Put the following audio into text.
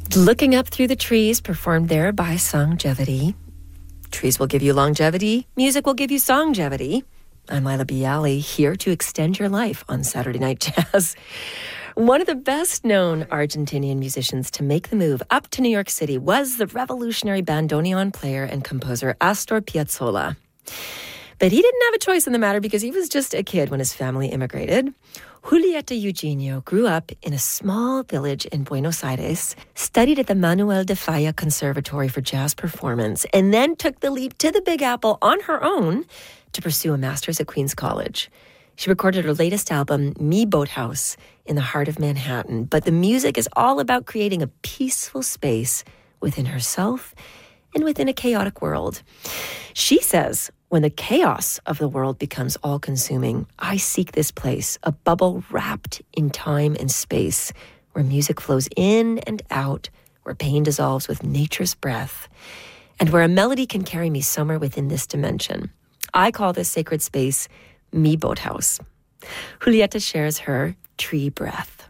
Looking Up Through the Trees, performed there by Songevity. Trees will give you longevity. Music will give you songevity. I'm Lila Bialy, here to extend your life on Saturday Night Jazz. One of the best-known Argentinian musicians to make the move up to New York City was the revolutionary bandoneon player and composer Astor Piazzolla. But he didn't have a choice in the matter because he was just a kid when his family immigrated. Julieta Eugenio grew up in a small village in Buenos Aires, studied at the Manuel de Falla Conservatory for Jazz Performance, and then took the leap to the Big Apple on her own to pursue a master's at Queens College. She recorded her latest album, Me Boathouse, in the heart of Manhattan. But the music is all about creating a peaceful space within herself and within a chaotic world. She says, when the chaos of the world becomes all-consuming, I seek this place, a bubble wrapped in time and space, where music flows in and out, where pain dissolves with nature's breath, and where a melody can carry me somewhere within this dimension. I call this sacred space Me Boathouse. Julieta shares her tree breath.